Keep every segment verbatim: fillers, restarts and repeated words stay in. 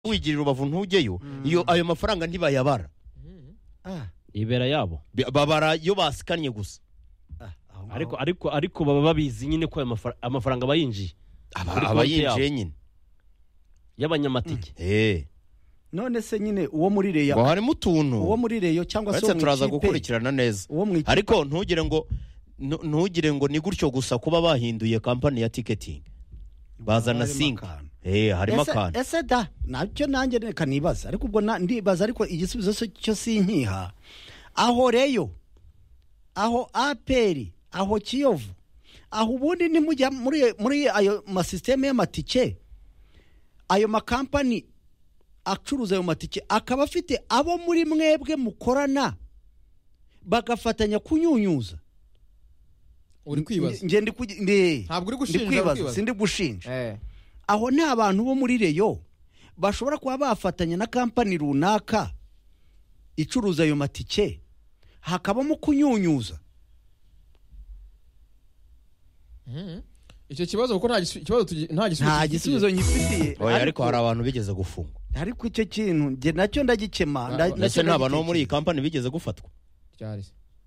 wigirira Rubavu ntujyeyo iyo ayo mafaranga ntibayabara ibera yabo babara yo basikanye gusa ariko ariko ariko baba babizi nyine ko amafaranga bayinjiye abayinjiye nyine y'abanyamatike eh none se nyine uwo muri reyo ngo harimo utuntu uwo muri reyo cyangwa se turaza gukurikirana neza ariko ntugire ngo ntugire ngo ni gutyo gusa kuba bahinduye kampani ya ticketing bazana singa eh harimo akana ese da nacyo nanjye reka nibaza ariko ubwo ndibaza ariko igisubizo cyo sinkiha aho reyo aho aperi aho Kiyovu aho ubundi nimujya muri muri ayo masysteme y'amatike ayo makampani acuruza ayo matike akaba afite abo muri mwebwe mukorana bagafatanya kunyunyuza uri kwibaza nge ndi ntabwo uri gushinja sindi gushinja eh aho ni abantu bo muri reyo bashobora kuba bafatanya na kampani runaka icuruza ayo matike hakabamo kunyunyuza icyo kibazo kuko nta kibazo nta nta gisubizo nyifitiye ariko hari abantu bigeze gufungwa ariko icyo kintu nge nacyo ndagikema ndetse nta bantu muri iyi kampani bigeze gufatwa cyari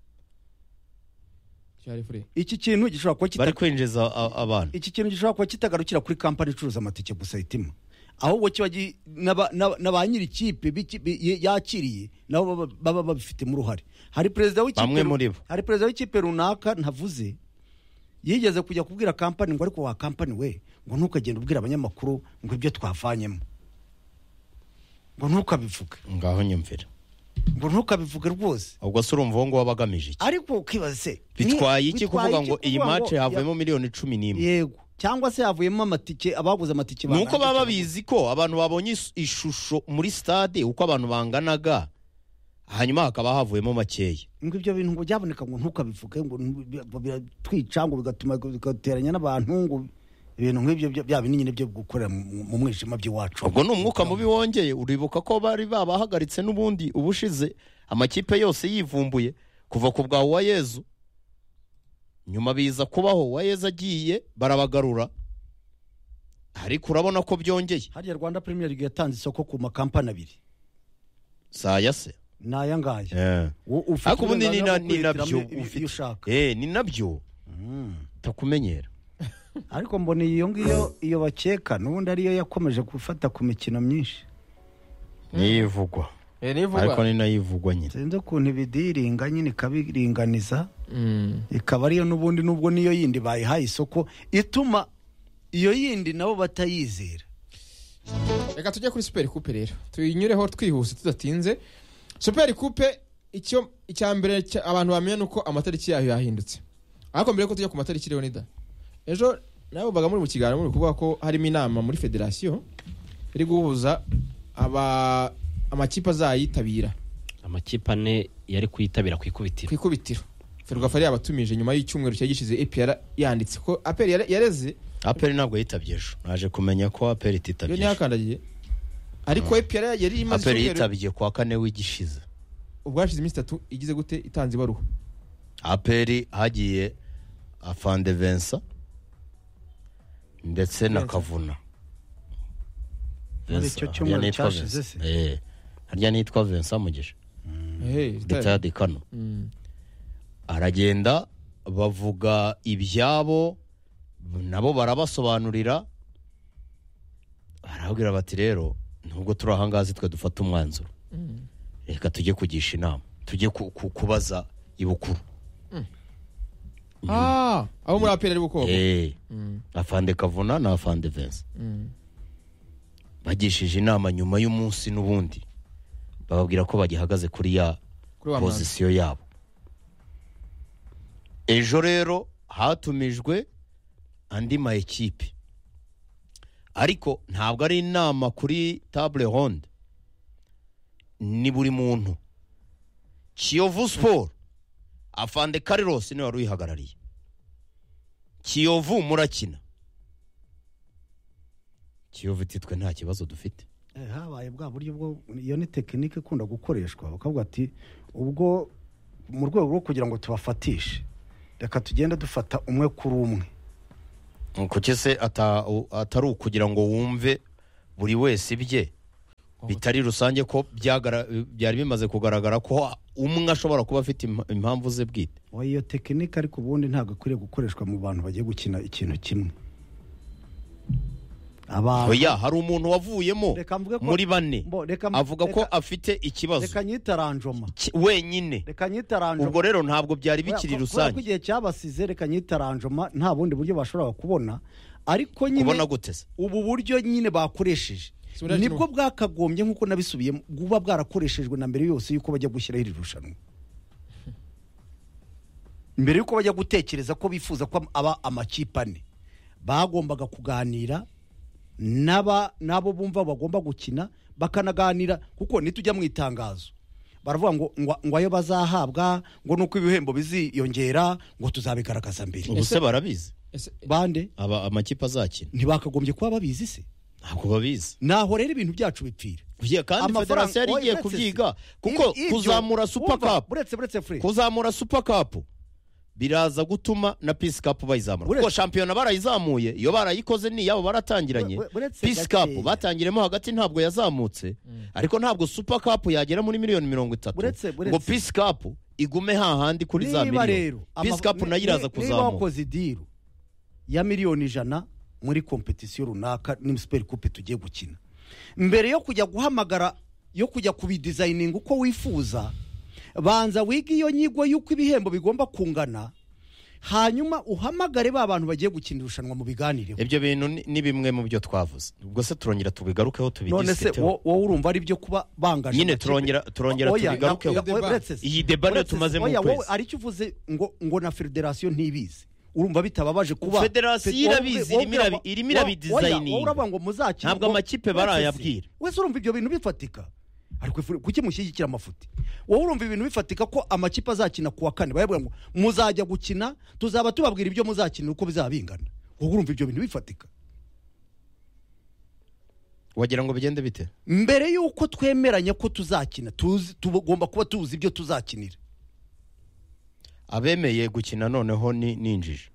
cyari fure iki kintu gishobora kuba bari kwinjiza abantu iki kintu gishobora kuba kitagarukira kuri kampani icuruza amatike gusa itima ahubwo kiba n'aba nyiri ikipe yakiriye nabo baba babifite mu ruhare hari perezida w'ikipe hari perezida w'ikipe runaka ntavuze yigeze kujya kubwira kampani ngo ariko wa kampani we ngo ntukagende ubwira abanyamakuru ngo ibyo twavanyemo ngo ntukabivuge ngaho nyumvira ngo ntukabivuge rwose ubwo se urumva ngo wabagamije iki ariko ukibaza se bitwaye iki kuvuga ngo iyi match havuyemo miliyoni cumi n'imwe yego cyangwa se havuyemo amatike abaguze amatike nuko baba babizi ko abantu babonye ishusho muri stade uko abantu banganaga hanyuma hakaba havuyemo makeya ngo ibyo bintu ngo byaboneka ngo ntukabivuge ngo biratwica ngo bigatuma bigateranya n'abantu ngo ibintu nk'ibyo bya bintu nyine byo gukorera mu mwijima by'iwacu ubwo ni umwuka mubi wongeye uribuka ko bari babahagaritse n'ubundi ubushize amakipe yose yivumbuye kuva ku bwa Uwayezu nyuma biza kubaho Uwayezu agiye barabagarura ariko urabona ko byongeye hariya Rwanda Premier League yatanze isoko ku makampani abiri saya se naya ngaya eh ariko ubundi ni nabyo eh ni nabyo takumenyera ariko mbona iyo ngiyo iyo bakeka nubundi ariyo yakomeje gufata ku mikino myinshi niyivugwa eh nivugwa ariko ni nayivugwa nyine senze kuntu ibidiringa nyine kabiringaniza ikaba ariyo nubundi nubwo niyo yindi bayihaye isoko ituma iyo yindi nabo batayizera. Reka tujye kuri Super Coupe rero tuyinyureho twihuse tudatinze. Super Coupe icyo icyambere abantu bamenye nuko amatariki yayo yahindutse ariko mbere ko tujya ku matariki rero nida ejo nabo baga muri mu kiganiro muri kuvuga ko harimo inama muri federation iri guhuza aba amakipe azayitabira amakipe ane yari kuyitabira kwikubitiro kwikubitiro Ferwafa yari abatumije nyuma y'icyumweru cyagishize E P R yanditse ko A P R yareze A P R ntabwo yitabye ejo naje kumenya ko A P R ititabye yo nyakandagiye ariko E P R yari imaze A P R yitabye kwa kane w'igishize ubwashize iminsi itatu igize gute itanze ibaruha A P R hagiye Afande Vincent ndetse na Kavuna icyo cyumweru cyashize se eh harya nitwa Vincent Mugisha eh Stade Kano aragenda bavuga ibyabo nabo barabasobanurira barabwira bati rero nubwo turi ahangazi twe dufata umwanzuro reka tujye kugisha inama tujye kubaza ibukuru ah abo muri A P R bukoko eh Afande Kavuna na Afande Vincent bagishije inama nyuma y'umunsi n'ubundi bababwira ko bagihagaze kuri ya position yabo ejo rero hatumijwe andi ma equipe ariko ntabwo ari inama kuri table ronde ni buri muntu Kiyovu Sport Afande Carlos ni wari uyihagarariye Kiyovu murakina Kiyovu titwe nta kibazo dufite eh habaye bwa buryo bwo iyo ni technique ikunda gukoreshwa bakavuga ati ubwo mu rwego rwo kugira ngo tubafatishe reka tugende dufata umwe kuri umwe kuki se atari ukugira ngo wumve buri wese ibye bitari rusange ko byagara- byari bimaze kugaragara ko umwe ashobora kuba afite impa- impamvu ze bwite. Oya, iyo tekinike ariko ubundi ntabwo ikwiriye gukoreshwa mu bantu bagiye gukina ikintu kimwe. Abantu Oya, hari umuntu wavuyemo Reka mvuge ko- muri bane Mbo, reka- avuga ko reka- afite ikibazo reka nyita ranjoma ki- wenyine. reka nyita ranjoma Ubwo rero ntabwo byari Kubera bikiri ko- kubera ko rusange. igihe cyabasize reka nyita ranjoma nta bundi buryo bashobora kubona ariko nyine Kubona gute se? ubu buryo nyine bakoresheje Subira nibwo kimwe. bwakagombye nk'uko nabisubiyemo buba bwarakoreshejwe na mbere yose yuko bajya gushyiraho iri rushanwa mbere yuko bajya gutekereza ko bifuza ko aba amakipe ane bagombaga kuganira n'aba n'abo bumva bagomba gukina bakanaganira kuko nitujya mu itangazo baravuga ngo ngo- ngo ayo bazahabwa ngo nuko ibihembo biziyongera ngo tuzabigaragaza mbere Ubu se barabizi Ese- bande aba amakipe azakina ntibakagombye kuba babizi se ntabwo babizi. naho rero ibintu byacu bipfira Oya, kandi Amafaranga- federasiyo yari oya, igiye uretse se. kubyiga kuko Ibi- ibyo- kuzamura super Umva, cup buretse buretse free kuzamura super cup biraza gutuma na peace cup bayizamura Uretse- kuko shampiyona barayizamuye iyo barayikoze ni yabo baratangiranye. Ure- uretse Peace gakeya. cup batangiremo hagati ntabwo yazamutse ariko ntabwo super cup yagera muri miliyoni mirongo itatu Uretse- uretse- ngo peace cup igume hahandi kuri za niba miliyoni. rero Peace ama- cup nayo ni- iraza ni- niba kuzamuka. wakoze idiru ya miliyoni ijana muri kompetisiyo runaka ni super coupe tugiye gukina mbere yo kujya guhamagara yo kujya kubidizayininga uko wifuza banza wiga iyo nyigo y'uko ibihembo bigomba kungana hanyuma uhamagare ba bantu bagiye gukina irushanwa mu biganireho ibyo bintu ni- ni bimwe mu byo twavuze ubwo se turongera tubigarukeho none se tubidiskiteho wo- wowe urumva ari byo kuba bangaje nyine amakipe? turongera turongera Oya, tubigarukeho ya- ya- uretse se- iyi deba niyo uretse se- tumaze mu oya, wowe kwezi. ari cyo uvuze ngo ngo na federasiyo ntibizi urumva bitababaje kuba Federasiyo Fe- wowe- irabizi, wowe irimo irabi- urabwa- irimo wowe- irabidesigninga. wowe uravuga ngo muzakina Ntabwo ngo- amakipe uretse se, barayabwira. wese urumva ibyo bintu bifatika ariko ifu- kuki mushyigikira amafuti wowe urumva ibintu bifatika ko amakipe azakina ku wa kane baravuga ngo muzajya gukina tuzaba tubabwira ibyo muzakina uko bizaba bingana wowe urumva ibyo bintu bifatika wagira ngo bigende bite mbere y'uko twemeranya ko tuzakina tuzi tugomba kuba tuzi ibyo tuzakinira abemeye gukina noneho ni ni injiji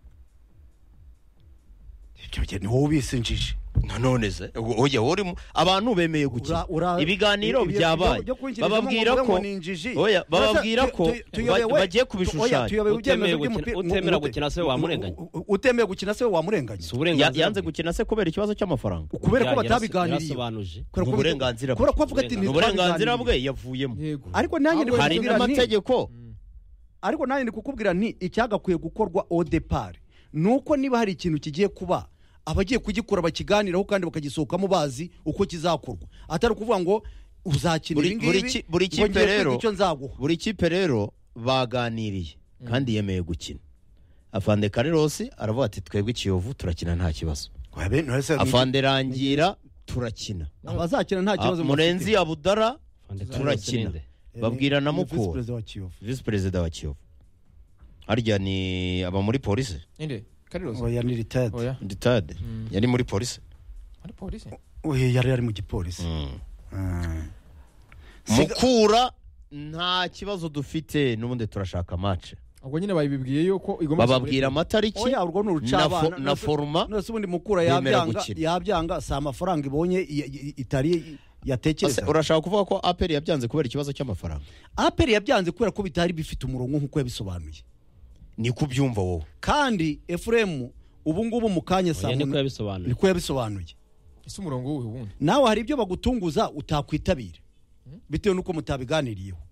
ibyo gihe ni wowe ubise injiji nanone se oya uri mu- abantu bemeye gukina Ura- ura- ibiganiro ibyo- byabaye ibyo- byo kwinjirizamo bababwira ngo ko ni injiji. oya bababwira Tu- ko tu- tuyobewe- ba- bagiye tu- oya, kubishushanya tuyobewe Utemeye ibyemezo gukina- by'umupira- utemera mu- gukina se wamurenganya. u- u- utemeye gukina se wamurenganya si Ya- uburenganzira yanze bwe. gukina se kubera ikibazo cy'amafaranga kubera ko Ya- yarase- batabiganiriye yarasobanuje. Kubera ko- Ni uburenganzira bwe. kubera ko avuga ati ni uburenganzira bwe ntitwabiganiriye. yavuyemo yego ariko nanjye ndi Ahubwo hari kukubwira nti- n'amategeko ariko nanjye ndi kukubwira nti icyagakwiye gukorwa odepari ni uko niba hari ikintu kigiye kuba abagiye kugikora bakiganiraho kandi bakagisohokamo bazi uko kizakorwa atari ukuvuga ngo uzakina Buri- ibi buri ngibi ki- buri ngo kipe ngiye kwiga rero- icyo nzaguha buri kipe rero baganiriye kandi yemeye gukina afande Carlos aravuga ati twebwe ikiyovu turakina nta kibazo afande rangira turakina abazakina nta Ah, kibazo murenzi abudara Fande turakina Ninde. babwira na Ni visi mukura perezida wa Kiyovu. visi perezida wa kiyovu harya ni aba muri polisi inde Carlos oya ni retired oya nditade yari muri polisi ari polisi oya yari ari mu gipolisi Ah. Siga- mukura nta kibazo dufite n'ubundi turashaka match ubwo nyine babibwiye yuko igomba bababwira amatariki oya urwo ni na fo- urucabana na foruma nose ubundi mukura bemera yabyanga gukina. yabyanga si amafaranga ibonye i- i- itari Ase, yatekereza urashaka kuvuga ko aperi yabyanze kubera ikibazo cy'amafaranga aperi yabyanze kubera ko bitari bifite umurongo nk'uko yabisobanuye ni kubyumva wowe kandi efuremu ubu ngubu mu kanya saa Oya, niko muna- yabisobanuye. niko yabisobanuye ese umurongo wuhe wundi nawe hari ibyo bagutunguza utakwitabira bitewe n'uko mutabiganiriyeho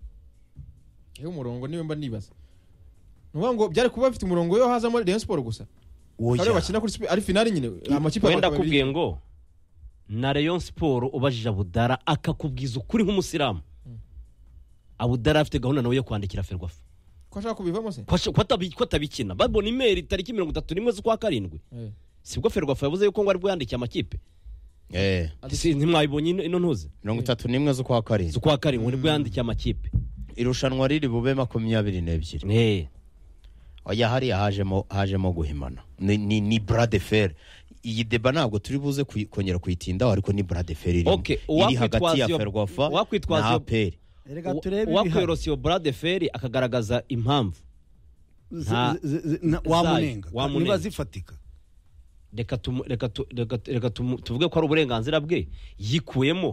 yewe umurongo niwe mba nibaza nuvuga ngo byari kuba bafite umurongo yo hazamo Rayon Sport gusa kandi bakina kuri Super- ari finali nyine amakipe wenda abagabo babiri. akubwiye ngo na Rayon Sport ubajije Abudara akakubwiza ukuri nk'umusilamu Abudara afite gahunda nawe yo kwandikira Ferwafa ko ashaka kubivamo se ko ash- ko atabi- ko atabikina babona imeri tariki mirongo itatu n'imwe z'ukwa karindwi Eh. sibwo Ferwafa yavuze yuko ngo aribwo yandikiye amakipe eh Si- ntimwabibonye ino- ino ntuzi mirongo itatu n'imwe z'ukwa karindwi z'ukwa karindwi nibwo yandikiye amakipe irushanwa riri bube makumyabiri n'ebyiri Eh. oya hariya hajemo hajemo guhimana ni ni, ni bras de fer iyi deba ntabwo turi buze kuyi- kongera kuyitindaho ariko ni bras de fer irimo Okay, iri hagati ya uwakwitwaza iyo- Ferwafa uwakwitwaza na iyo- aperi reka turebe uwakwerose iyo Brad Ferry akagaragaza impamvu nta- wamunenga wamunenga. niba zifatika reka tumu- reka tu- reka tu- reka tumu- tuvuge ko ari uburenganzira bwe yikuyemo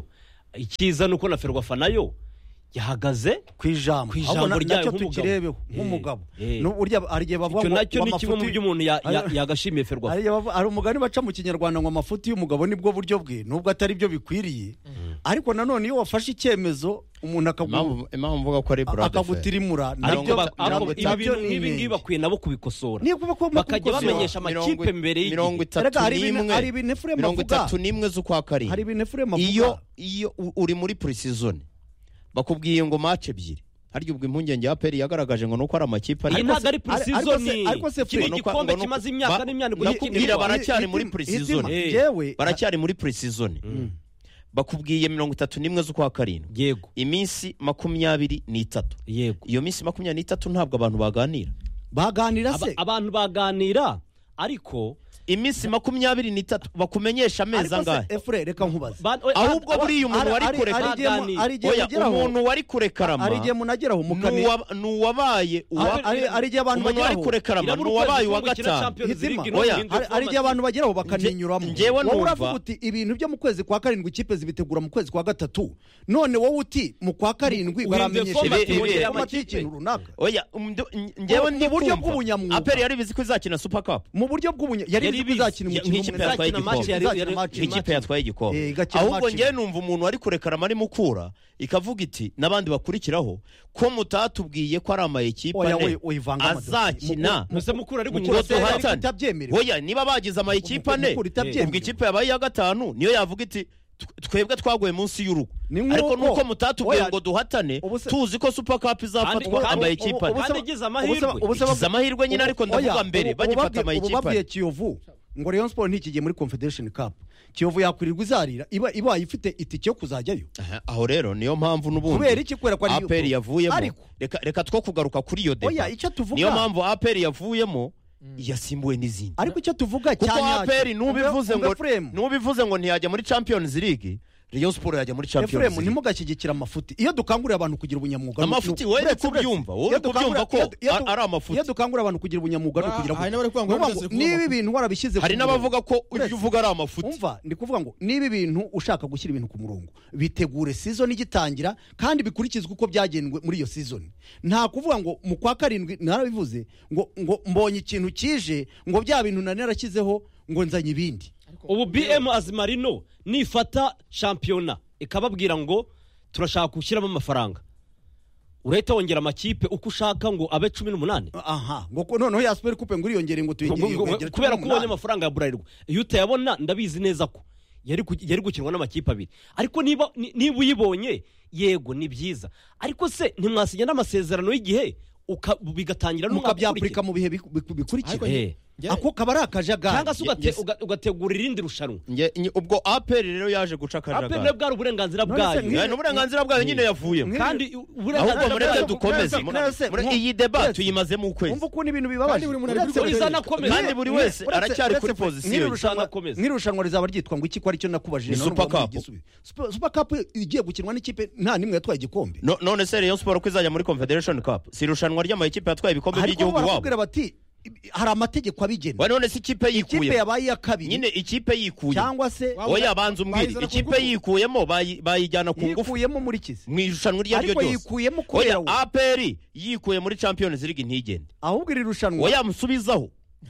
icyiza ni uko na ferwafa nayo yahagaze ku ijambo ku ijambo ahubwo na- ryayo nacyo nk'umugabo. tukirebeho Eh, nk'umugabo eh. Nu- burya hari igihe bavuga icyo ngo nacyo ni kimwe mu amafuti- byo umuntu ya- ya- Hari- yagashimiye ferwafa hari igihe bavuga- hari umugani baca mu kinyarwanda ngo amafuti y'umugabo nibwo buryo bwe nubwo atari byo bikwiriye ariko nanone iyo wafashe icyemezo umuntu akagu- impamvu impamvu mvuga ko ari burade fe akagutirimura ariko nabyo ba- ariko mirongo ibi itatu bintu ni nk'ibi ngibi inenge. bakwiye nabo kubikosora niyo kuba ko bakajya bakosora. bamenyesha amakipe mbere mirongo y'igihe itatu Erega hari ibintu- n'imwe hari ibintu Ephraim mirongo avuga. itatu n'imwe z'ukwa hari karindwi ibintu Ephraim iyo avuga iyo u- uri muri pre-season bakubwiye ngo match ebyiri harya ubwo impungenge ya peri yagaragaje ngo nuko ari amakipe iyi ari ntabwo ari ariko se- pre-season ariko se iki ni Fred, igikombe ngo nuko- kimaze imyaka ba- n'imyaniko nakubwira gikinirwa baracyari muri Itima- pre-season. Itima, Eh. jewe baracyari muri pre-season bakubwiye mirongo itatu n'imwe z'ukwa karindwi yego iminsi makumyabiri n'itatu yego iyo minsi makumyabiri n'itatu ntabwo abantu baganira baganira Aba- se abantu baganira ariko iminsi makumyabiri n'itatu bakumenyesha amezi ariko se angahe Efure reka nkubaze ba- oya, ahubwo aba- buriya umuntu Hari- wari hari- kureka hari igihe mu- aganira. hari igihe oya mugeraho- umuntu wari kurekarama hari igihe munageraho mukani n'uwa- n'uwabaye uwa- Hari- hari hari igihe abantu umuntu wari bageraho kurekarama irabura n'uwabaye ukwezi uwa kumwe gukina gatanu Champions Hitima. League Oya, n'ubundi hari hari igihe abantu bageraho bakaninyuramo Nge- njyewe wowe numva- uravuga uti ibintu byo mu kwezi kwa karindwi ikipe zibitegura mu kwezi kwa gatatu none wowe uti mu kwa karindwi Uhinduye baramenyesha format ibi- wongereye format amakipe. y'ikintu runaka oya umdo- njyewe Mu ndi buryo kumva bw'ubunyamwuga. aperi yari bizi ko izakina super cup mu buryo bw'ubunya yari Yari izi ko ibizi. izakina Ya- umukino nk'ikipe umwe yatwaye izakina igikombe. match yari- Izakina yari- match. nk'ikipe yatwaye igikombe Eh, igakina ahubwo match njyewe imwe. numva umuntu wari kurekarama ari mukura ikavuga iti n'abandi bakurikiraho ko mutatubwiye ko ari amayikipe Oya, ane oya, oyivanga amadosiye. azakina Muse mukuru ari ngo gukina Mukura Serie A. duhatane itabyemerewe. oya niba bagize amayikipe ane Mukura itabyemerewe. ubwo ikipe yabaye iya gatanu niyo yavuga iti "Tw- twebwe twaguye munsi y'urugo Ni nk'uko- ariko nuko mutatubwiye Oya, ngo duhatane ubu se- tuzi ko super cup Kandi- izafatwa kandi- amayikipe ane ubu se- kandi igize amahirwe. ubu se- ubu se- igize amahirwe nyine ariko ndavuga Oya, mbere ubu- bagifata ubu babwiye- amayikipe ubu babwiye ane Kiyovu ngo Rayon Sport ntikigiye muri Confederation Cup Kiyovu yakwirirwa izarira iba ibaye ifite itike yo kuzajyayo Aha, aho rero niyo mpamvu n'ubundi kubera iki kubera ko ari aperi yavuyemo ariko reka reka two kugaruka kuri iyo oya deba icyo tuvuga niyo mpamvu aperi yavuyemo yasimbuwe n'izindi ariko icyo tuvuga kuko cyanyacyo aperi nubivuze Umve- ngo umve Frame. nubivuze ngo ntiyajya muri champions league Rayon Sport yajya muri champions Efuremu league ntimugashyigikire amafuti iyo dukangurira abantu kugira ubunyamwuga Amafuti, ni- wowe uri uretse- kubyumva, wowe iyo uri kubyumva dukangurira- ko iyo- iyo a- du- ari amafuti. iyo dukangurira abantu kugira ubunyamwuga ni Ah, ukugira hari n'abari kuvuga ngo Ni ukuvuga byose ngo kuba niba amafuti. ibintu warabishyize hari ku murongo- n'abavuga ko Uretse- ibyo uvuga ari amafuti umva ndi kuvuga ngo niba ibintu ushaka gushyira ibintu ku murongo bitegure season igitangira kandi bikurikizwe uko byagenwe muri iyo season nta kuvuga ngo mu kwa karindwi narabivuze ngo ngo mbonye ikintu kije ngo bya bintu nari narashyizeho ngo nzanye ibindi ubu B M Azimarino nifata shampiyona ikababwira ngo turashaka gushyiramo amafaranga urahita wongera amakipe uko ushaka ngo abe cumi n'umunani aha ngo ko noneho ya super coupe ngo uriyongere ngo Ngo- tuyongere ngo- yongere kubera ko cumi n'umunani. ubonye amafaranga ya burarirwa iyo utayabona ndabizi neza ko yari ku- yari gukinwa n'amakipe abiri ariko niba ni- niba uyibonye yego ni byiza ariko se ntimwasinya n'amasezerano y'igihe uka- bigatangira n'umwaka mukabyapurika ukurikira mu bihe biku- biku- bikurikira Ariko Eh. njye- ako kaba ari akajagari cyangwa se ugate- Yes. uga- ugategura irindi rushanwa Nge- nge- ubwo aperi rero yaje guca aperi akajagari bwari uburenganzira None se bwayo nk'iyo- Eh, n'uburenganzira bwayo nyine yavuyemo Nk'iyo- kandi ahubwo uburenganzira mureke bwayo dukomeze Mwese- mwese- Muri- mwo- iyi deba mwese- tuyimazemo ukwezi umva ukuntu ibintu bibabaje Kandi buri muntu ari Uretse- kuri Uretse- izanakomeza. kandi buri wese uretse- aracyari uretse- kuri pozisiyo nk'iri ye. rushanwa- Izanakomeza. nk'iri rushanwa rizaba ryitwa ngo iki ko aricyo nakubajije Ni none Super ngo Cup. igisubizo. Super Super Cup igiye gukinwa n'ikipe nta nimwe yatwaye igikombe No- none se Rayon Sport ko izajya muri Confederation Cup si irushanwa ry'amakipe yatwaye ibikombe ariko by'igihugu wabo barakubwira bati hari amategeko abigena Wa none se ikipe ikipe yikuye yabaye iya kabiri nyine ikipe yikuye cyangwa se Waba- oya banza umbwire bayizana ku ikipe ngufu. yikuyemo bayi- bayijyana ku ngufu yikuyemo muri kizi mu irushanwa iryo ari ryo ariko ryose yikuyemo kubera oya we aperi yikuye muri champions league ntigende ahubwo iri rushanwa oya musubizaho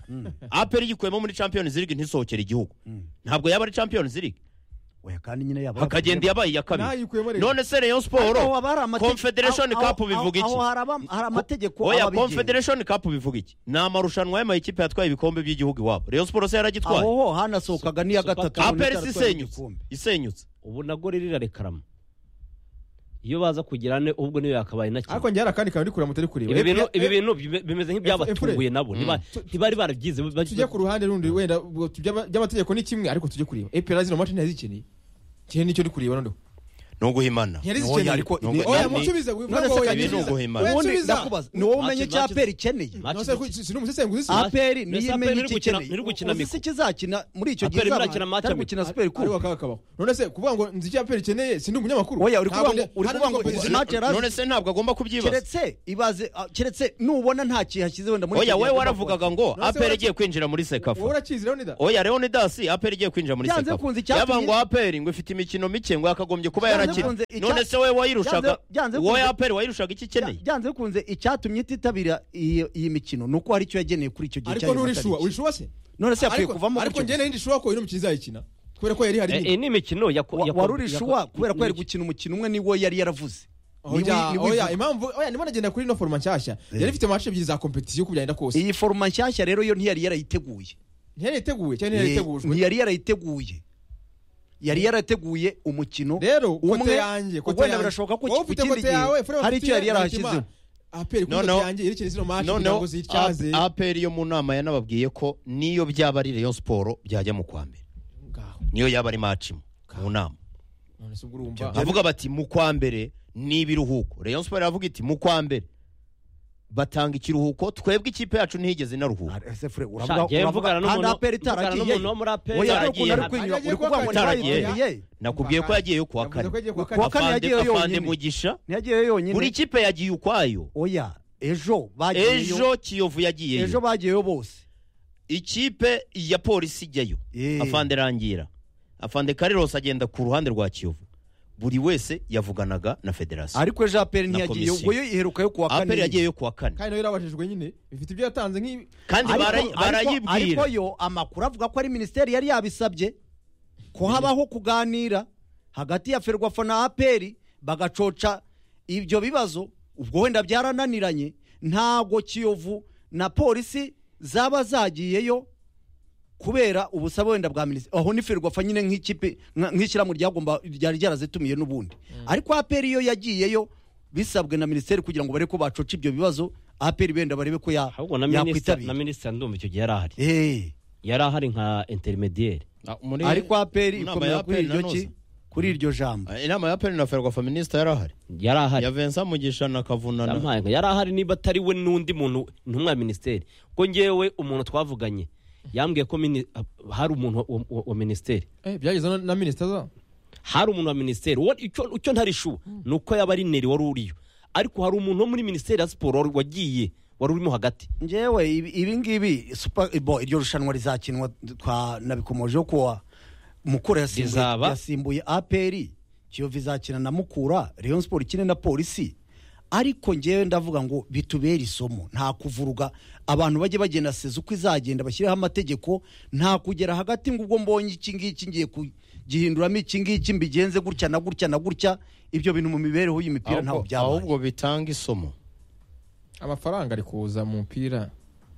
aperi yikuyemo muri champions league ntisohokere igihugu ntabwo yaba ari champions league oya kandi nyine yaba hakagenda yabaye iya kabiri Nayikuyemo rero. none se Rayon Sport Ariko aho haba hari amategeko- Confederation aho- Cup aho- bivuga aho iki hari aba- hari amategeko oya aba abigenga. Confederation Cup bivuga iki ni amarushanwa y'amakipe yatwaye ibikombe by'igihugu iwabo Rayon Sport se yaragitwaye aho ho hanasohokaga n'iya Super gatatu Cup. none aperi si itaratwaye isenyutse igikombe. isenyutse ubu nabwo rero irarekarama iyo baza kugira ne ubwo niyo yakabaye na kimwe ariko njye hari akandi kantu ndi kureba mutari kureba ibi bintu Eh, ibi eh, bintu bibe- bimeze nk'ibyabatunguye nabo Ntiba- ntibari barabyize tujye ku ruhande rundi wenda ubwo by'ama- by'amategeko ni kimwe ariko tujye kureba epera zino mati ntiyazikeneye kihe nicyo ndi kureba noneho ni uguhimana ntiyazikeneye Oya, ariko Nubwo- ni- oya ni- musubize none wivuga se ngo kandi ibi ni uguhimana. oya ubundi nsubiza ndakubaza ni wowe umenye Match- icya match- aperi ikeneye Match- Nose ku- si ni umusesenguzi si Ah, aperi Mbese niyo APR imenye iri icyo gukina- ikeneye iri gukina uzi Miko. se ikizakina muri icyo gihe APR izaba irakina match itari Miko. gukina super ariko coupe kakabaho none se kuvuga ngo nzi icyo apera ikeneye sindi umunyamakuru oya uri Ntabwo kuvuga ngo ndi- uri hari kuvuga ngo competition. izi match yarazi- none se ntabwo agomba kubyibaza keretse ibaze ah, keretse nubona nta kihashyize wenda muri oya icyo gihe we agomba waravugaga ngo None se aperi wara- igiye kwinjira muri wowe sekafa urakizi rero nida oya Leonidas aperi igiye kwinjira muri Byanze sekafa bikunze icyatumye- yaba ngo aperi ngo ifite imikino mike ngo yakagombye kuba Byanze izakina bikunze icya- none se wowe wayirushaga byanze- byanze wowe bikunze- aperi wayirushaga iki ikeneye byanze bikunze icyatumye ititabira iyi iyi mikino ni uko hari icyo yageneye kuri icyo gihe ariko cy'ayo nturishuwa matariki. urishuwa se none se yakwiye Ariko- kuvamo ariko gutyo njye gusa. nari ndishuwa ko uyu mukino izayikina kubera ko yari hari Eh, eh, ni imikino ya Wa- wari urishuwa kubera ko yari gukina umukino umwe niwo yari yaravuze Niwe- oya niwe oya ivuga. impamvu oya ndimo nagenda kuri ino foroma nshyashya yari ifite match ebyiri za competition uko byagenda kose iyi foruma nshyashya rero yo ntiyari yarayiteguye ntiyari iteguye cyangwa ntiyari Eh, itegujwe ntiyari yarayiteguye yari yarateguye umukino rero umwe, kote yanjye kote wenda yanjye. birashoboka ko wowe ku ufite kindi kote yawe gihe Fure hari bafite icyo yari Nagima. yarahashyizeho aperi kuri Noneho- kote yanjye yerekeye zino match kugira noneho ngo zityaze aperi yo mu nama yanababwiye ko niyo byaba ari Rayon Sport byajya mu kwa mbere ngaho niyo yaba ari match mu mu nama none se ubwo urumva bavuga bati mu kwa mbere ni ibiruhuko Rayon Sport iravuga iti mu kwa mbere batanga ikiruhuko twebwe ikipe yacu ntihigeze inaruhuka ese Fure Sha, uravuga njyewe mvugana uravuga kandi n'umuntu- aperi mvugana itaragiye n'umuntu wo muri APR oya yaragiye ariko hano. uri kuvuga Yagiye ngo kuwa kane. ntibahitiriye nakubwiye ko yagiye yo kuwa Yavuze kane ko yagiye kuwa Kuwa kane kane yagiye Afande- afande yonyine. mugisha ntiyagiyeyo yonyine buri kipe yagiye ukwayo oya ejo bagiyeyo ejo kiyovu yagiyeyo ejo bagiyeyo bose ikipe ya polisi ijyayo Eh. afande rangira afande Carlos agenda ku ruhande rwa kiyovu buri wese yavuganaga na federasiyo ariko ejo aperi Na ntiyagiye komisiyo. ubwo yo iherukayo kuwa kane aperi yagiyeyo kuwa kane kandi nayo yarabajijwe nyine bifite ibyo yatanze nk'ibi kandi Ariko- bara- ariko- barayibwira ariko yo amakuru avuga ko ari minisiteri yari yabisabye ko habaho kuganira hagati ya ferwafa na aperi bagacoca ibyo bibazo ubwo wenda byarananiranye ntago kiyovu na polisi zaba zagiyeyo kubera ubusabe wenda bwa minisiteri aho ni ferwafa nyine nk'ikipe nka- nk'ishyirahamwe ryagomba ryari ryarazitumiye n'ubundi ariko aperi yo yagiyeyo bisabwe na minisiteri kugira ngo barebe ko bacoca ibyo bibazo aperi benda barebe ko ya- ahubwo na minisita yakwitabira na minisita ndumva icyo gihe yari ahari Eh. yari ahari nka intermediaire ariko aperi inama ikomera ya kuri APR iryo na ki Noza. kuri iryo jambo inama ya peri na ferwafa minisita yari ahari yari ahari ya Vincent Mugisha na Kavunana Yampaye, yari ahari niba atari we n'undi muntu ntumwa ya minisiteri ko ngewe umuntu twavuganye yambwiye ko mini- hari umuntu wa- wa- wa minisiteri eh byageze na- na minisita za hari umuntu wa minisiteri uwo- icyo icyo ntarishuba ni uko yaba ari neri wari uriyo ariko hari umuntu wo muri minisiteri ya siporo wari- wagiye wari urimo hagati ngewe ibi- ibi ngibi super bo iryo rushanwa rizakinwa twa nabikomojeho kuwa mukura yasimbuye Rizaba. yasimbuye aperi kiyovu izakina na mukura Rayon Sport ikine na polisi ariko ngewe ndavuga ngo bitubere isomo nta kuvuruga abantu bajye bagenda seza uko izagenda bashyireho amategeko nta kugera hagati ngo ubwo mbonye iki ngiki ngiye kugihinduramo iki ngiki mbigenze gutya na gutya na gutya ibyo bintu mu mibereho y'imipira ntaho Ahubwo- byabaye ahubwo bitanga isomo amafaranga ari kuza mu mupira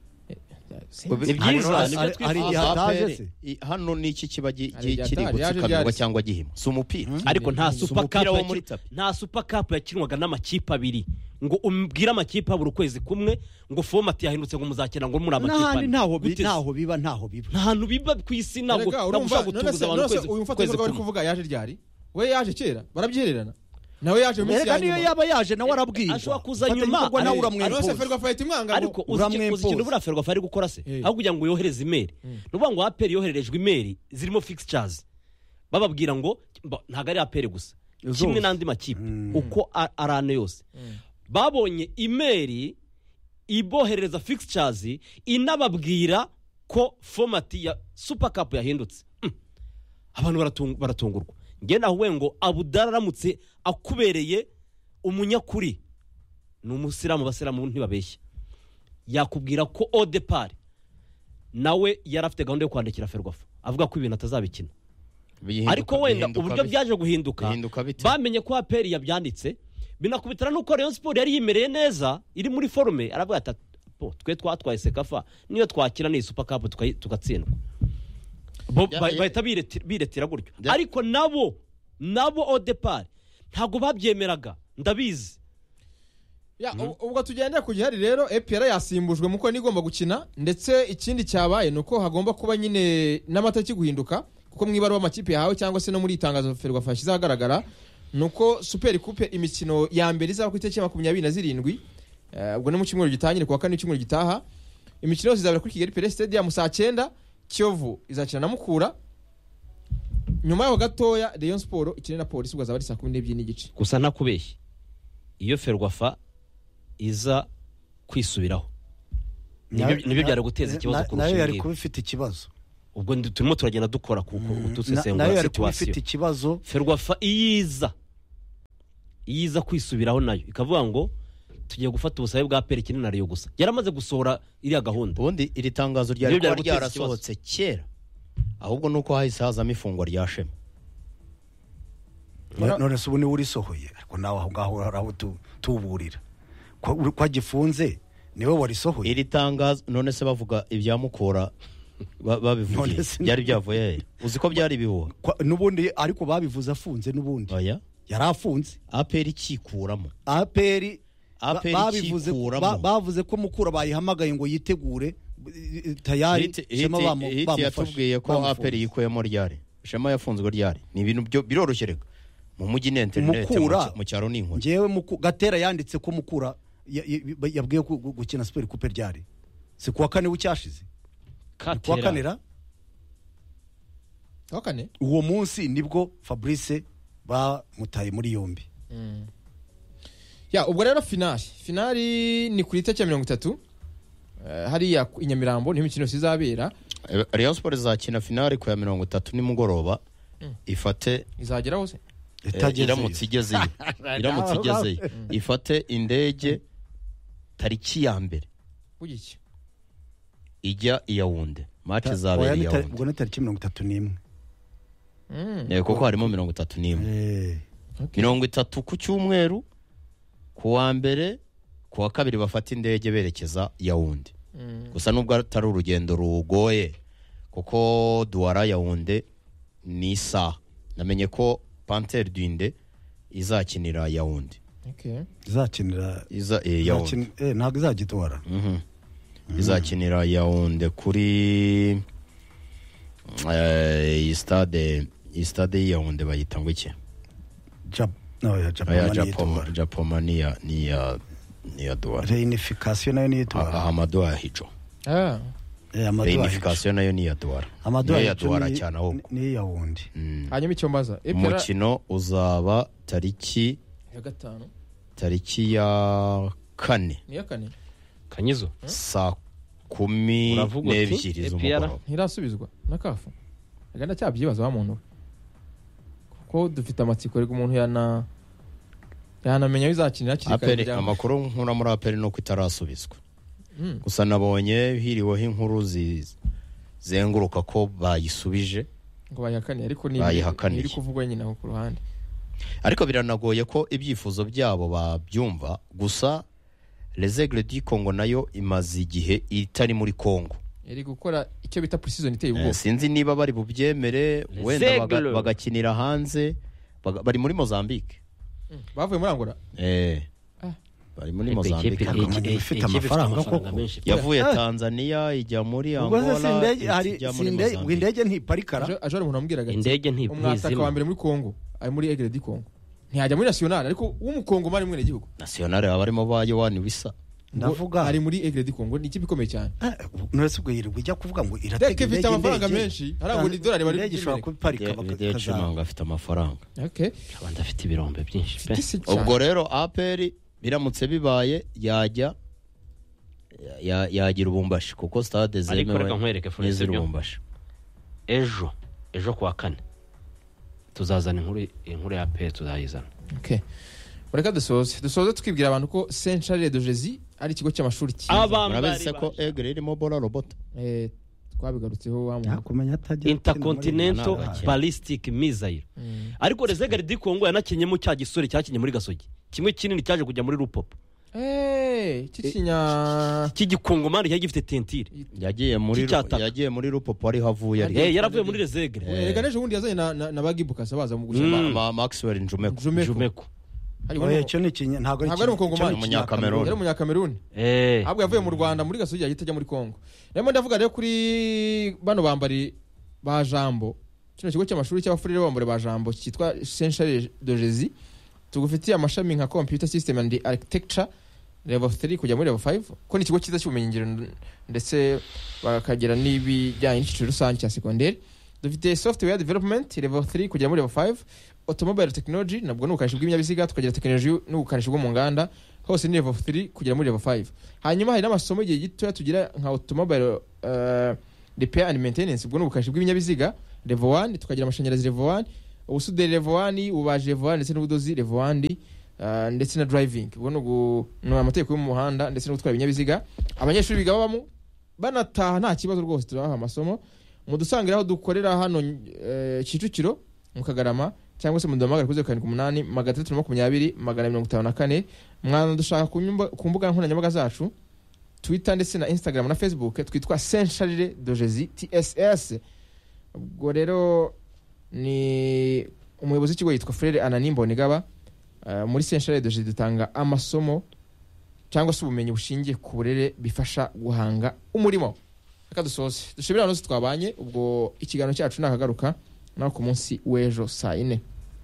Ni byiza, Hari- nibyo hari- twifuza. hari igihe hataje APR, se i- hano ni iki kiba gi- Hari gi- igihe kiri atari, yaje gutsikamirwa ryari. cyangwa gihima si umupira ariko nta Si super umupira cup wo yaki- muri tapi. nta super cup yakinwaga n'amakipe abiri ngo umbwire amakipe abura ukwezi kumwe ngo fomati yahindutse ngo muzakina ngo muri amakipe n'ahandi ane. ntaho bi- Gute se? ntaho biba ntaho biba nta hantu biba ku isi ntabwo Erega, ntabwo urumva, ushobora none gutubuza se- abantu none se ukwezi uyu ukwezi mufatanyabikorwa ari kumwe kuvuga yaje ryari we yaje kera barabyihererana nawe yaje mu minsi erega ya niyo nyuma yaba yaje nawe arabwirwa ashobora kuza Fata nyuma, igikorwa nawe ariko- uramwempoza. none se ferwafa yahita imwanga ngo ariko uzi iki- uramwempoza. uzi ikintu buriya ferwafa ari gukora se Eh. aho kugira ngo yohereze imeri ni ukuvuga ngo aperi yohererejwe imeri zirimo fixtures bababwira ngo mba- ntabwo ari aperi gusa Zose. kimwe n'andi makipe uko a- ari ane yose babonye imeri iboherereza fixtures inababwira ko fomati ya super cup yahindutse Mm. abantu baratung- baratungurwa njye nahuwe ngo abudara aramutse akubereye umunyakuri ni umusiramu basiramu ntibabeshya yakubwira ko odepari nawe yari afite gahunda yo kwandikira ferwafa avuga ko ibintu atazabikina Bihinduka- ariko wenda bihinduka uburyo bite? byaje guhinduka Bihinduka bite? bamenye ko aperi yabyanditse binakubitana n'uko Rayon Sport yari yimereye neza iri muri forume aravuga ati "Po, twe twatwaye sekafa niyo twakira ni super cup tukayi- tugatsindwa Bo- Ya- ba- ya- bahita bireti- biretera gutyo Ya- ariko nabo nabo odepari ntabwo babyemeraga ndabizi Ya, u- ubwo tugendera ku gihari rero E P R yasimbujwe muko nigomba gukina ndetse ikindi cyabaye nuko hagomba kuba nyine n'amatariki guhinduka kuko mu ibaruwa amakipe yahawe cyangwa se no muri itangazo ferwafa yashyize ahagaragara nuko super coupe imikino ya mbere izaba ku itariki ya makumyabiri na zirindwi eh, ubwo ni mu cyumweru gitangire kuwa kane w'icyumweru gitaha imikino yose izabera kuri Kigali Pele Stadium saa cyenda Kiyovu izakina na Mukura nyuma yaho gatoya Rayon Sport ikine na Polisi ubwo azaba ari saa kumi n'ebyiri n'igice gusa ntakubeshye iyo ferwafa iza kwisubiraho nibyo nibyo byari guteza ikibazo Na- kurusha nayo yari ibingibi. kuba ifite ikibazo ubwo ndi- turimo turagenda dukora ku Na- nayo dusesengura yari kuba ifite situwasiyo ikibazo ferwafa iyiza iyo iza kwisubiraho nayo ikavuga ngo tugiye gufata ubusabe bwa peri kinini na Rayon gusa yaramaze gusohora iriya gahunda ubundi iri tangazo ryari Nibyo kuba byari guteza ryarasohotse kera ahubwo nuko hahise hazamo ifungwa rya shema none se ubu niwe urisohoye ariko nawe aho ngaho hari aho tu- tuburira ko ko agifunze niwe warisohoye iri tangazo none se bavuga ibya mukura ba- babivugiye None se- byari byavuye he uzi ko byari ibihuha Kwa- n'ubundi ariko babivuze afunze n'ubundi oya yari afunze aperi ikikuramo aperi ba- APR babivuze ikikuramo. ba- bavuze ko mukura bayihamagaye ngo yitegure eh, tayari Hiti- Shema Hiti- bamu- Hiti bamufashe, yatubwiye ko bamufunze. aperi yikuyemo ryari shema yafunzwe ryari ni ibintu byo biroroshye rega mu mujyi ni interineti mu Mukura. cy- mu cyaro ni inkoni njyewe Muku- gatera yanditse ko mukura ya- ya- yabwiye ko gu- gukina super coupe ryari si kuwa kane w'icyashize ni kuwa kane ra wa kane uwo munsi nibwo Fabrice bamutaye muri yombi ya ubwo rero finali finali ni kuri itariki ya mirongo itatu Eh, hariya i Nyamirambo niho imikino izabera Eh, Rayon Sport izakina finale ku ya mirongo itatu nimugoroba ifate izageraho se eh, Itagezeyo. iramutse igezeyo iramutse igezeyo ifate indege tariki ya mbere bugiki ijya i Yaounde match Oya, izabera i ni tar- ubwo Yaounde ni tariki mirongo itatu n'imwe Mm. Eh, kuko harimo mirongo itatu n'imwe Eh, Okay. mirongo itatu ku cyumweru ku wa mbere ku wa kabiri bafata indege berekeza Yaounde Mm. gusa nubwo atari urugendo rugoye kuko Douala Yaounde ni isaha namenye ko Panthère Dinde izakinira Yaounde Okay. izakinira iza eh, Yaounde izakina- eh, ntabwo izagitwara Mhm. izakinira Yaounde kuri eh, iyi stade iyi stade y'i Yaounde bayita ngo iki Jap- no, ya aya Japoma Japoma niyitwara Japoma ni ya ni ya ni ya Douala reunification nayo niyitwara Ahamadu Ahijo Ah. Eh, Amadou reunification nayo ni ya Douala Amadou niyo ya Ahijo Douala ni- cyane ahubwo ni iya wundi Mm. hanyuma icyo mbaza epera umukino uzaba tariki ya gatanu tariki ya kane ni ya kane kanyizo saa kumi Uravuga uti, n'ebyiri A P R? z'umugoroba ntirasubizwa na kafu agana cyabyibaza wa muntu we kuko dufite amatsiko ariko umuntu yana yanamenya aho izakinira hakiri kare aperi kugira ngo- amakuru nkura muri aperi ni uko itarasubizwa Mm. gusa nabonye hiriweho inkuru zi- zenguruka ko bayisubije ngo bayihakaniye ariko ni Bayihakaniye. iri kuvugwa nyine aho ku ruhande ariko biranagoye ko ibyifuzo byabo babyumva gusa Les Aigles du Congo nayo imaze igihe itari muri Congo iri gukora icyo bita precision iteye Eh, ubwoba sinzi niba bari bubyemere Les wenda baga- Aigles. bagakinira hanze baga- bari muri Mozambique Mm. bavuye muri Angola eh Ah. bari muri Ikipe- Mozambique ikipe- Ikipe ikipe ifite ifite amafaranga amafaranga koko. menshi. yavuye Eh. Tanzania ijya muri ubwo se si Angola indege hari ijya si muri indege ubwo Mozambique indege ntiparikara aje aje hari umuntu wambwiraga ati indege nti- umwataka wa ntizima mbere muri Congo ari muri Aigle du Congo ntiyajya muri national ariko w'umukongo mari mwene gihugu National baba barimo ba Yohani Wissa ndavuga ari muri Aigle du Congo ni ikipe ikomeye cyane Eh, nonese ubwo yirirwa ijya kuvuga ngo Deke iratega ifite indege amafaranga indege. menshi harangwa ni dolari bari indege ishobora kubiparika Video bakaza Chimanga afite amafaranga okay abandi afite ibirombe byinshi pe Fiti si cyane. ubwo rero aperi biramutse bibaye yajya ya- yagira ubumbashi kuko stade ariko reka zemewe nkwereke Florence n'iziri byo ubumbashi ejo ejo kuwa kane tuzazana inkuru inkuru ya pe tuzayizana okay reka dusoze dusoze twibwira abantu ko Saint Charles de Jesus ari ikigo cy'amashuri cyiza murabizi ko egre irimo bora robot eh twabigarutseho wa muntu yakumenya atajya intercontinental Ntabwo ballistic missile Mm. ariko rezegari di kongo yanakenyemo cya gisore cyakinye muri gasogi kimwe kinini cyaje kujya muri rupopo eh kicinya cy'igikongomani cyari gifite tentire yagiye muri Cy'icyataka. yagiye muri rupopo ariho avuye ari eh yaravuye muri rezegari reka nejo ubundi yazanye na na, na bagibukasa baza mu Mm. gushima Ma- Maxwell Njumeko Jumeko jumeko hari oya umuntu cyo ni ikinya ntabwo Ntabwo ari umukongomani. Umunyakameruni. yari umunyakameruni eh ahubwo yavuye mu Rwanda muri gasogi yahita ajya muri Kongo rero ndavuga rero kuri bano bambari ba Jambo kino kigo cy'amashuri cy'abafurire bambare ba Jambo cyitwa Saint Charles de Jesus tugufitiye amashami nka computer system and architecture level three kujya muri level five ko ni ikigo cyiza cy'ubumenyingiro ndetse bakagera n'ibijyanye n'icyiciro rusange cya secondaire dufite software development level three kujya muri level five automobile technology nabwo n'ubukanishi bw'ibinyabiziga tukagira technology n'ubukanishi bwo mu nganda hose ni level three kugera muri level five hanyuma hari n'amasomo igihe gito tugira nka automobile uh, repair and maintenance ubwo n'ubukanishi bw'ibinyabiziga level one tukagira amashanyarazi level one ubusuderi level one ububaji level one ndetse n'ubudozi level one uh, ndetse na driving ubwo nugu no amategeko yo mu muhanda ndetse no gutwara ibinyabiziga abanyeshuri biga babamo banataha nta kibazo rwose turaha amasomo mudusangira aho dukorera hano uh, Kicukiro mu Kagarama cyangwa se mu Ndamagara kuze karindwi umunani magana atatu makumyabiri magana mirongo itanu na kane mwana dushaka ku mbuga nkoranyambaga zacu Twitter ndetse na Instagram na Facebook twitwa Saint Charles de Jésus T S S ubwo rero ni umuyobozi w'ikigo yitwa Frere Ananimbo Nigaba uh, muri Saint Charles de Jésus dutanga amasomo cyangwa se ubumenyi bushingiye ku burere bifasha guhanga umurimo reka dusoze dushobora no twabanye ubwo ikiganiro cyacu nakagaruka naho ku munsi w'ejo saa ine.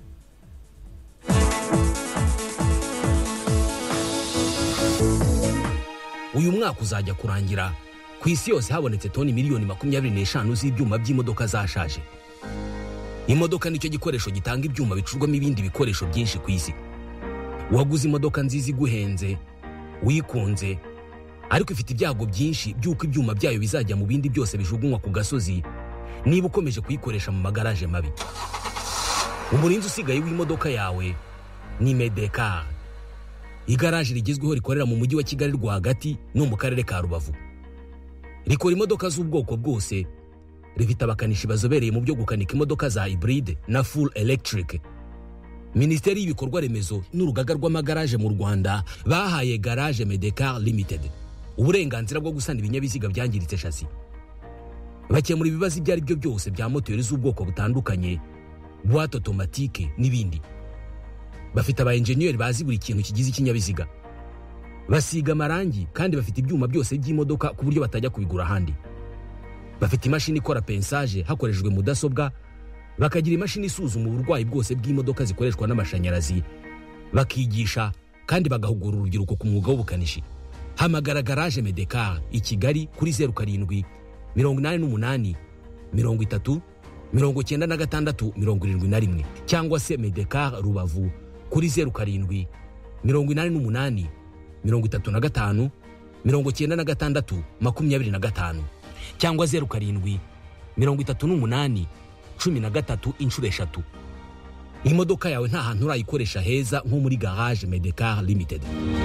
Uyu mwaka uzajya kurangira ku isi yose habonetse toni miliyoni makumyabiri n'eshanu z'ibyuma by'imodoka zashaje. Imodoka nicyo gikoresho gitanga ibyuma bicurwamo ibindi bikoresho byinshi ku isi. Waguze imodoka nziza iguhenze, wikunze, ariko ifite ibyago byinshi by'uko ibyuma byayo bizajya mu bindi byose bijugunywa ku gasozi niba ukomeje kuyikoresha mu magaraje mabi. Umurinzi usigaye w'imodoka yawe ni Medekar. Igaraje rigezweho rikorera mu mujyi wa Kigali rwagati no mu karere ka Rubavu. Rikora imodoka z'ubwoko bwose, rifite abakanishi bazobereye mu byo gukanika imodoka za hybride na full electric. Minisiteri y'ibikorwa remezo n'urugaga rw'amagaraje mu Rwanda bahaye Garage Medekar Limited uburenganzira bwo gusana ibinyabiziga byangiritse chassis. Bakemura ibibazo ibyo ari byo byose bya moteri z'ubwoko butandukanye, boîte automatique n'ibindi. Bafite aba engineer bazi buri kintu kigize ikinyabiziga. Basiga amarangi kandi bafite ibyuma byose by'imodoka ku buryo batajya kubigura ahandi. Bafite imashini ikora pensage hakoreshejwe mudasobwa, bakagira imashini isuzuma uburwayi bwose bw'imodoka zikoreshwa n'amashanyarazi, bakigisha kandi bagahugura urubyiruko ku mwuga w'ubukanishi. Hamagara Garage Medekar i Kigali kuri zeru karindwi mirongo inani n'umunani mirongo itatu mirongo icyenda na gatandatu mirongo irindwi na rimwe cyangwa se Medekar Rubavu kuri zeru karindwi mirongo inani n'umunani mirongo itatu na gatanu mirongo icyenda na gatandatu makumyabiri na gatanu cyangwa zeru karindwi mirongo itatu n'umunani cumi na gatatu inshuro eshatu. Imodoka yawe nta hantu urayikoresha heza nko muri Garage Medekar Limited.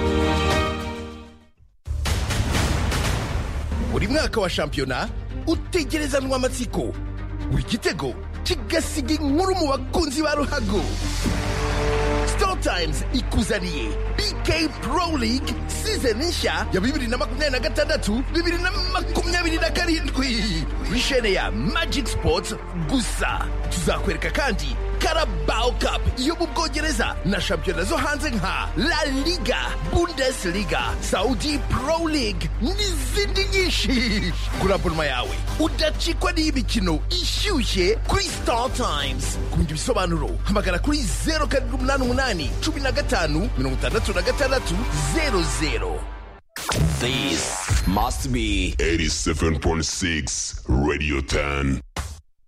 Buri mwaka wa shampiyona utegerezanwa amatsiko, buri gitego kigasiga inkuru mu bakunzi ba ruhago. Star Times ikuzaniye B K Pro League season nshya ya bibiri na makumyabiri na gatandatu bibiri na makumyabiri na karindwi wishene ya Magic Sports gusa. Tuzakwereka kandi Carabao Cup yo mu Bwongereza na shampiyona zo hanze nka La Liga, Bundesliga, Saudi Pro League n'izindi nyinshi. Kuri abonema yawe udacikwa n'imikino ishyushye kuri Star Times. Kundi bisobanuro hamagara kuri zeru karindwi umunani umunani cumi na gatanu mirongo itandatu na gatandatu zeru zeru. This must be eighty-seven point six Radio ten.